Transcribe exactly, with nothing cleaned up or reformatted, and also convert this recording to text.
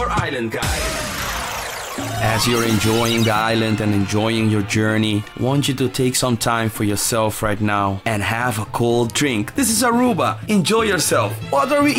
Island Guide. As you're enjoying the island and enjoying your journey, I want you to take some time for yourself right now and have a cold drink. This is Aruba. Enjoy yourself. What are we